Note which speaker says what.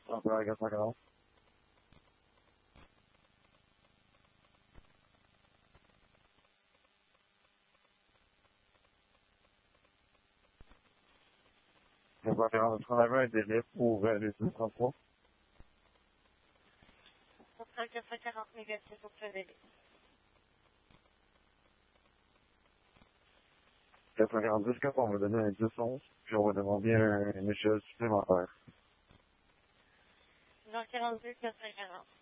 Speaker 1: Empereur 440. Empereur 40, est-ce qu'on avait un délai pour le 633?
Speaker 2: Empereur 440 négatif, aucun délai.
Speaker 1: 440, quand on va donner un 10-11, puis on va demander une échelle supplémentaire.
Speaker 2: Nord 42, 440.